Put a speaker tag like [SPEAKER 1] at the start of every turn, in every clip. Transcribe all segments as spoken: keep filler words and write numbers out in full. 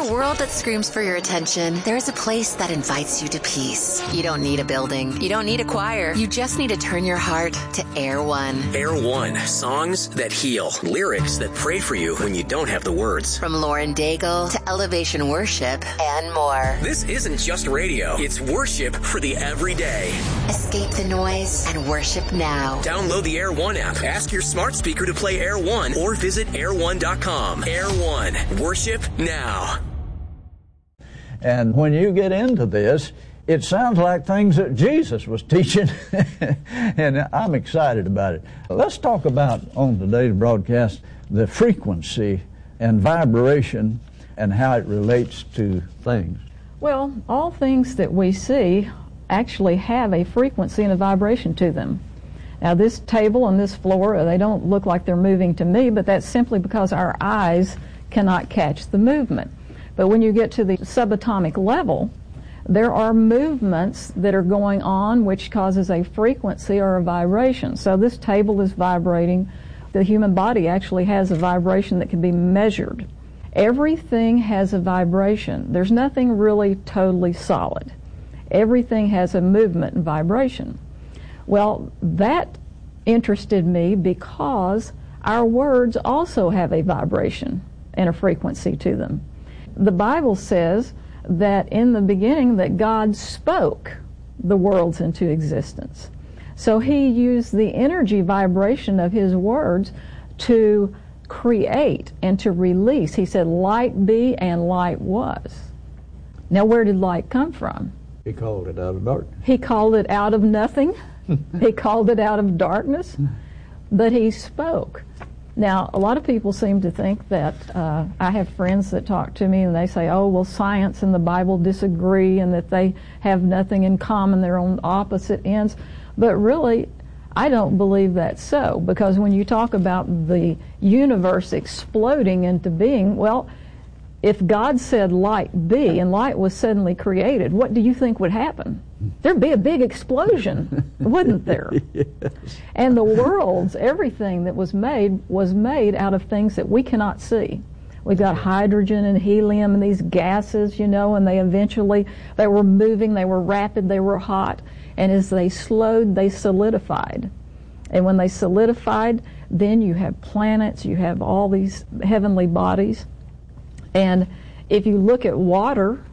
[SPEAKER 1] a world that screams for your attention, there is a place that invites you to peace. You don't need a building. You don't need a choir. You just need to turn your heart to Air One.
[SPEAKER 2] Air One. Songs that heal. Lyrics that pray for you when you don't have the words.
[SPEAKER 1] From Lauren Daigle to Elevation Worship and more.
[SPEAKER 2] This isn't just radio. It's worship for the everyday.
[SPEAKER 1] Escape the noise and worship now.
[SPEAKER 2] Download the Air One app. Ask your smart speaker to play Air One or visit air one dot com. Air One. Worship now.
[SPEAKER 3] And when you get into this, it sounds like things that Jesus was teaching, and I'm excited about it. Let's talk about, on today's broadcast, the frequency and vibration and how it relates to things.
[SPEAKER 4] Well, all things that we see actually have a frequency and a vibration to them. Now, this table and this floor, they don't look like they're moving to me, but that's simply because our eyes cannot catch the movement. But when you get to the subatomic level, there are movements that are going on which causes a frequency or a vibration. So this table is vibrating. The human body actually has a vibration that can be measured. Everything has a vibration. There's nothing really totally solid. Everything has a movement and vibration. Well, that interested me because our words also have a vibration and a frequency to them. The Bible says that in the beginning that God spoke the worlds into existence. So he used the energy vibration of his words to create and to release. He said, light be, and light was. Now, where did light come from?
[SPEAKER 3] He called it out of darkness.
[SPEAKER 4] He called it out of nothing. He called it out of darkness. But he spoke. Now, a lot of people seem to think that, uh, I have friends that talk to me and they say, oh, well, science and the Bible disagree and that they have nothing in common, they're on opposite ends. But really, I don't believe that's so, because when you talk about the universe exploding into being, well, if God said light be and light was suddenly created, what do you think would happen? There'd be a big explosion, wouldn't there?
[SPEAKER 3] Yes.
[SPEAKER 4] And the worlds, everything that was made, was made out of things that we cannot see. We've got hydrogen and helium and these gases, you know, and they eventually, they were moving, they were rapid, they were hot, and as they slowed, they solidified. And when they solidified, then you have planets, you have all these heavenly bodies. And if you look at water,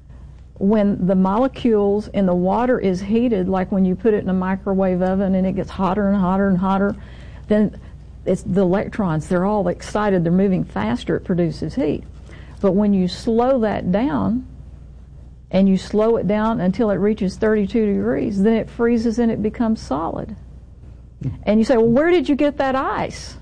[SPEAKER 4] when the molecules in the water is heated, like when you put it in a microwave oven and it gets hotter and hotter and hotter, then it's the electrons, they're all excited, they're moving faster, it produces heat. But when you slow that down, and you slow it down until it reaches thirty-two degrees, then it freezes and it becomes solid. And you say, well, where did you get that ice?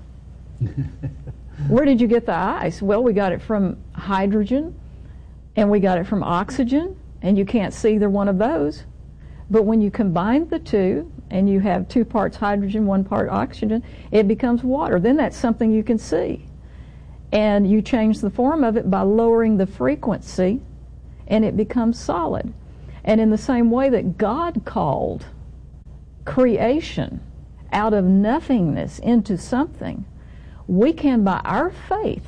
[SPEAKER 4] Where did you get the ice? Well, we got it from hydrogen, and we got it from oxygen, and you can't see either one of those. But when you combine the two, and you have two parts hydrogen, one part oxygen, it becomes water. Then that's something you can see. And you change the form of it by lowering the frequency, and it becomes solid. And in the same way that God called creation out of nothingness into something, we can, by our faith,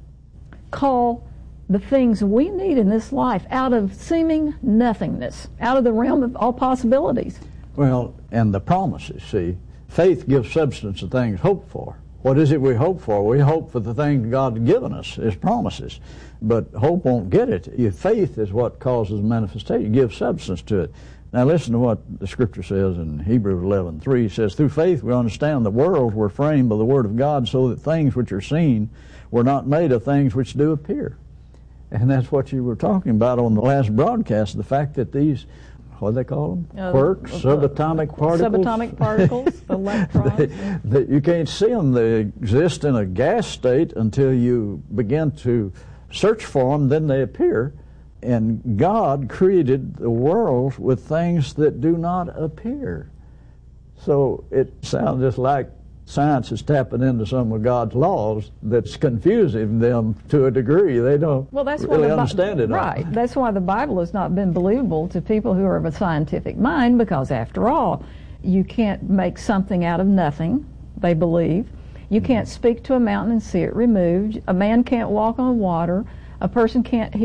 [SPEAKER 4] call the things we need in this life out of seeming nothingness, out of the realm of all possibilities.
[SPEAKER 3] Well, and the promises, see, faith gives substance to things hoped for. What is it we hope for? We hope for the things God has given us, His promises. But hope won't get it. Your faith is what causes manifestation. Give substance to it. Now listen to what the Scripture says in Hebrews eleven three. It says, through faith we understand the worlds were framed by the Word of God, so that things which are seen were not made of things which do appear. And that's what you were talking about on the last broadcast, the fact that these, what do they call them?
[SPEAKER 4] Uh,
[SPEAKER 3] Quarks,
[SPEAKER 4] uh,
[SPEAKER 3] subatomic particles.
[SPEAKER 4] Subatomic particles, electrons.
[SPEAKER 3] they, they, you can't see them. They exist in a gas state until you begin to search for them, then they appear. And God created the world with things that do not appear. So it sounds just like science is tapping into some of God's laws that's confusing them to a degree. They don't
[SPEAKER 4] well, that's
[SPEAKER 3] really
[SPEAKER 4] why the,
[SPEAKER 3] understand it all.
[SPEAKER 4] Right. That's why the Bible has not been believable to people who are of a scientific mind, because after all, you can't make something out of nothing, they believe. You can't speak to a mountain and see it removed. A man can't walk on water. A person can't